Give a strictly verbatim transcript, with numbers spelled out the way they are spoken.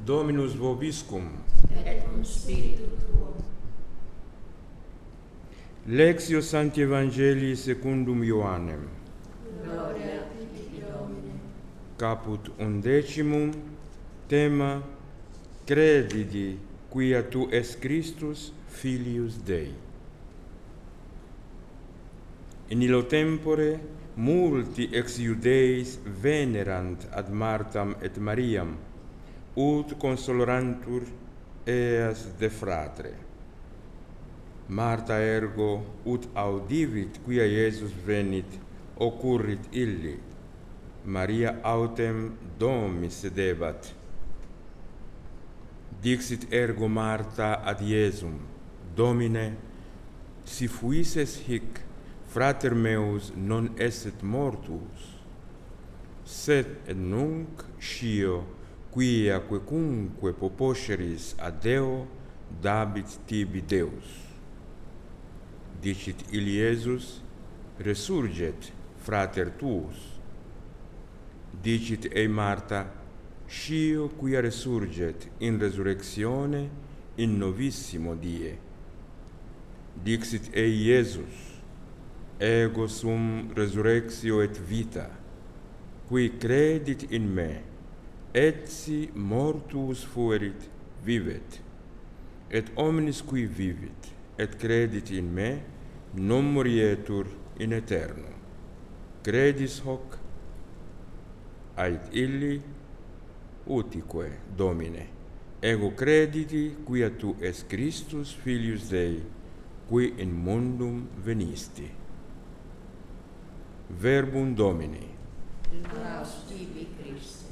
Dominus vobiscum. Et cum spiritu tuo. Lectio Sancti Evangelii secundum Ioannem. Gloria tibi, Domine. Caput undecimum, tema credidi quia tu es Christus, Filius Dei. In illo tempore multi ex Iudeis venerant ad Martam et Mariam, ut consolorantur eas de fratre. Marta ergo, ut audivit quia Iesus venit, occurrit illi. Maria autem domi sedebat. Dixit ergo Marta ad Iesum, Domine, si fuisses hic, frater meus non esset mortus, sed et nunc scio, quia quecunque poposceris ad Deo, dabit tibi Deus. Dicit illi Iesus, resurget frater tuus. Dicit ei Marta, scio quia resurget in resurrectione in novissimo die. Dixit ei Iesus, ego sum resurrectio et vita, qui credit in me, etsi mortuus fuerit, vivet, et omnis qui vivit, et credit in me, non morietur in aeterno. Credis hoc? Ait illi, utique, Domine, ego crediti quia tu es Christus Filius Dei, qui in mundum venisti. Verbum Domini. Laus tibi, Christe.